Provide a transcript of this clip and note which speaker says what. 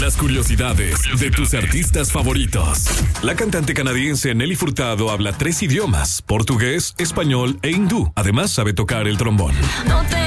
Speaker 1: Las curiosidades de tus artistas favoritos. La cantante canadiense Nelly Furtado habla 3 idiomas: portugués, español e hindú. Además, sabe tocar el trombón.